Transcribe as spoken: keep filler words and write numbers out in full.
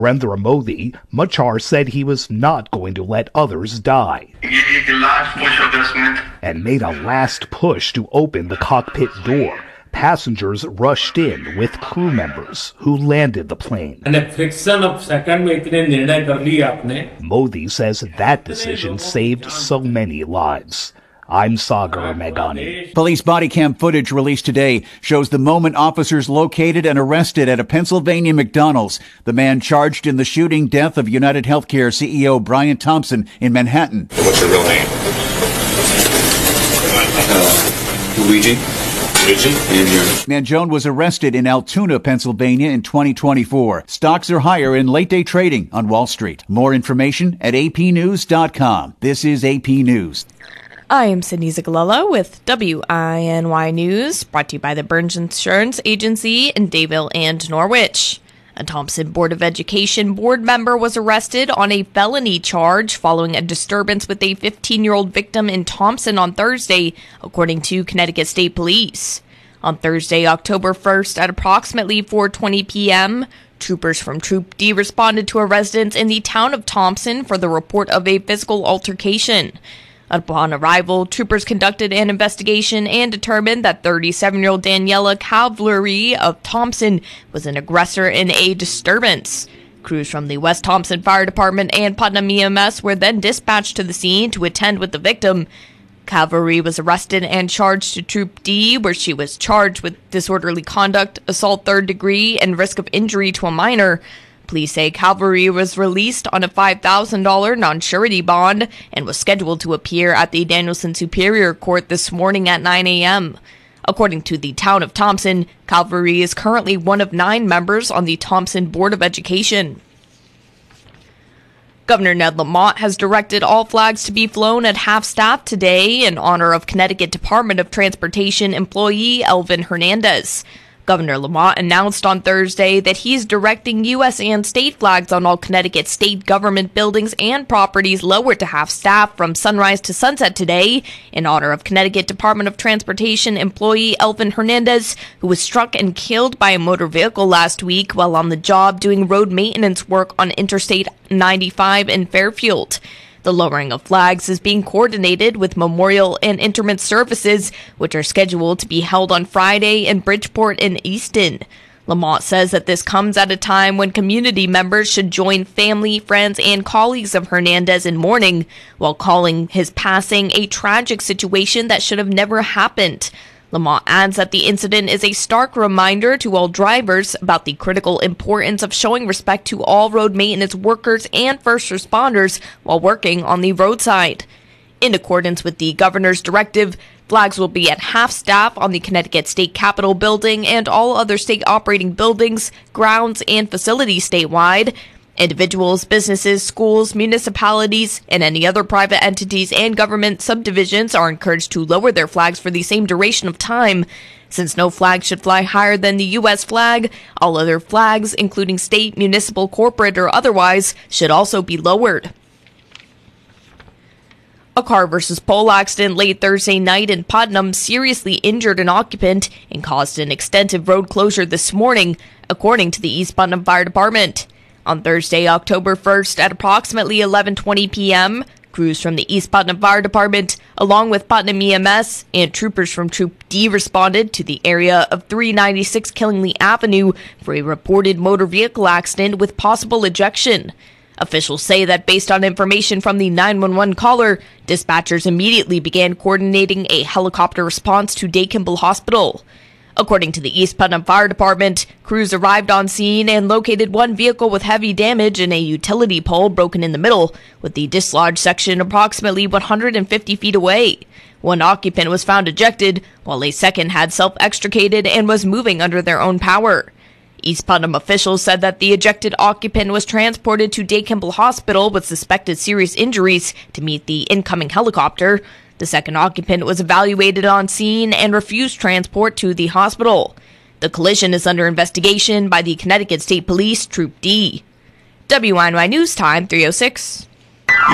Narendra Modi, Machar said he was not going to let others die and made a last push to open the cockpit door. Passengers rushed in with crew members who landed the plane. Modi says that decision saved so many lives. I'm Sagar Meghani. Police body cam footage released today shows the moment officers located and arrested at a Pennsylvania McDonald's the man charged in the shooting death of United Healthcare C E O Brian Thompson in Manhattan. What's your real name? Uh, Luigi. Luigi? And your... Mangione was arrested in Altoona, Pennsylvania in twenty twenty-four. Stocks are higher in late-day trading on Wall Street. More information at A P news dot com. This is A P News. I am Sydney Zigalello with W I N Y News, brought to you by the Burns Insurance Agency in Dayville and Norwich. A Thompson Board of Education board member was arrested on a felony charge following a disturbance with a fifteen-year-old victim in Thompson on Thursday, according to Connecticut State Police. On Thursday, October first, at approximately four twenty p.m., troopers from Troop D responded to a residence in the town of Thompson for the report of a physical altercation. Upon arrival, troopers conducted an investigation and determined that thirty-seven-year-old Daniela Calvary of Thompson was an aggressor in a disturbance. Crews from the West Thompson Fire Department and Putnam E M S were then dispatched to the scene to attend with the victim. Calvary was arrested and charged to Troop D, where she was charged with disorderly conduct, assault third degree, and risk of injury to a minor. Police say Calvary was released on a five thousand dollars non-surety bond and was scheduled to appear at the Danielson Superior Court this morning at nine a.m. According to the town of Thompson, Calvary is currently one of nine members on the Thompson Board of Education. Governor Ned Lamont has directed all flags to be flown at half-staff today in honor of Connecticut Department of Transportation employee Elvin Hernandez. Governor Lamont announced on Thursday that he's directing U S and state flags on all Connecticut state government buildings and properties lowered to half-staff from sunrise to sunset today in honor of Connecticut Department of Transportation employee Elvin Hernandez, who was struck and killed by a motor vehicle last week while on the job doing road maintenance work on Interstate ninety-five in Fairfield. The lowering of flags is being coordinated with memorial and interment services, which are scheduled to be held on Friday in Bridgeport and Easton. Lamont says that this comes at a time when community members should join family, friends, and colleagues of Hernandez in mourning, while calling his passing a tragic situation that should have never happened. Lamont adds that the incident is a stark reminder to all drivers about the critical importance of showing respect to all road maintenance workers and first responders while working on the roadside. In accordance with the governor's directive, flags will be at half-staff on the Connecticut State Capitol building and all other state operating buildings, grounds, and facilities statewide. Individuals, businesses, schools, municipalities, and any other private entities and government subdivisions are encouraged to lower their flags for the same duration of time. Since no flag should fly higher than the U S flag, all other flags, including state, municipal, corporate, or otherwise, should also be lowered. A car versus pole accident late Thursday night in Putnam seriously injured an occupant and caused an extensive road closure this morning, according to the East Putnam Fire Department. On Thursday, October first, at approximately eleven twenty p.m., crews from the East Putnam Fire Department, along with Putnam E M S and troopers from Troop D, responded to the area of three ninety-six Killingly Avenue for a reported motor vehicle accident with possible ejection. Officials say that based on information from the nine one one caller, dispatchers immediately began coordinating a helicopter response to Day Kimball Hospital. According to the East Putnam Fire Department, crews arrived on scene and located one vehicle with heavy damage and a utility pole broken in the middle, with the dislodged section approximately one hundred fifty feet away. One occupant was found ejected, while a second had self-extricated and was moving under their own power. East Putnam officials said that the ejected occupant was transported to Day Kimball Hospital with suspected serious injuries to meet the incoming helicopter. The second occupant was evaluated on scene and refused transport to the hospital. The collision is under investigation by the Connecticut State Police Troop D. W I N Y News Time three oh six.